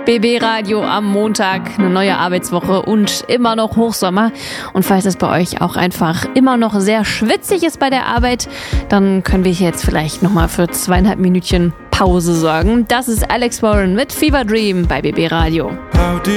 BB Radio am Montag, eine neue Arbeitswoche und immer noch Hochsommer. Und falls es bei euch auch einfach immer noch sehr schwitzig ist bei der Arbeit, dann können wir hier jetzt vielleicht nochmal für 2,5 Minütchen Pause sorgen. Das ist Alex Warren mit Fever Dream bei BB Radio.